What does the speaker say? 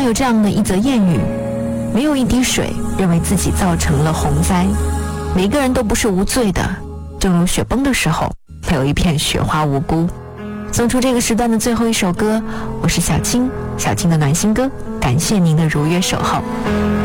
有这样的一则谚语，没有一滴水认为自己造成了洪灾，每个人都不是无罪的，正如雪崩的时候才有一片雪花无辜。送出这个时段的最后一首歌，我是小青，小青的暖心歌，感谢您的如约守候。